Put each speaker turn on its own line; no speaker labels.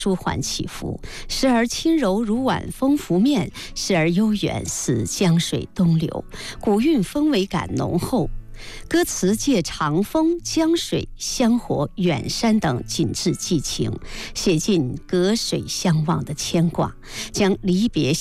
舒缓起伏，时而轻柔如晚风拂面，时而悠远似江水东流，古韵氛围感浓厚。歌词借长风、江水、香火、远山等景致寄情，写尽隔水相望的牵挂，将离别